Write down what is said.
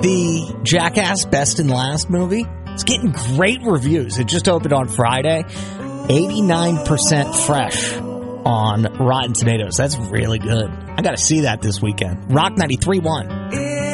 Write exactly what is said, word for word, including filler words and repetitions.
the Jackass Best and Last movie. It's getting great reviews. It just opened on Friday. eighty-nine percent fresh on Rotten Tomatoes. That's really good. I got to see that this weekend. Rock ninety-three point one.